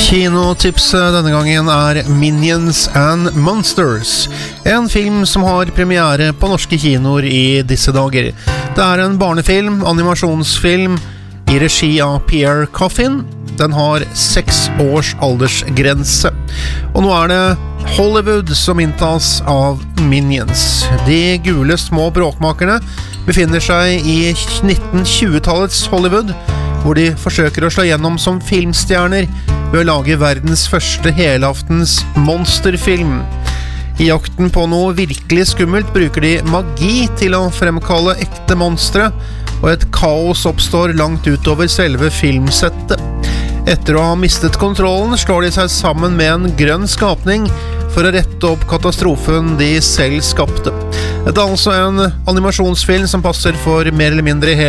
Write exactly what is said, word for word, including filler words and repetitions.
Kinotipset denne gangen er Minions and Monsters, en film som har premiere på norske kinoer i disse dager. Det er en barnefilm, animasjonsfilm, i regi av Pierre Coffin. Den har seks års aldersgrense. Og nå er det Hollywood som inntas av Minions. De gule små bråkmakerne befinner seg i nitten tjue-tallets Hollywood, hvor de forsøker å slå gjennom som filmstjerner ved å lage verdens første helaftens monsterfilm. I jakten på noe virkelig skummelt bruker de magi til å fremkalle ekte monstre, og et kaos oppstår langt utover selve filmsettet. Etter å ha mistet kontrollen slår de seg sammen med en grønn skapning for å rette opp katastrofen de selv skapte. Dette er altså en animasjonsfilm som passer for mer eller mindre hele